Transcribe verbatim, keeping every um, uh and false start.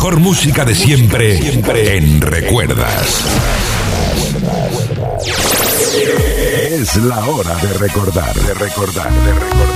mejor música de siempre, siempre en Recuerdas. Es la hora de recordar, de recordar, de recordar.